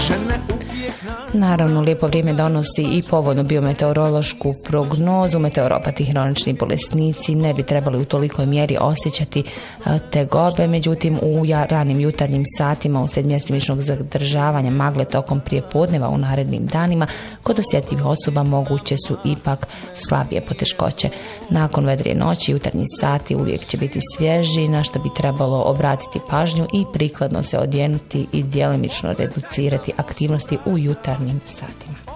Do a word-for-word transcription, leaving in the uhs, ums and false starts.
Naravno, lijepo vrijeme donosi i povoljnu biometeorološku prognozu. Meteoropati i hronični bolesnici ne bi trebali u tolikoj mjeri osjećati tegobe, međutim u ranim jutarnjim satima uslijed mjestimičnog zadržavanja magle tokom prijepodneva u narednim danima kod osjetljivih osoba moguće su ipak slabije poteškoće. Nakon vedrije noći jutarnji sati uvijek će biti svježi, na što bi trebalo obratiti pažnju i prikladno se odjenuti i djelimično reducirati aktivnosti u jutarnjim satima.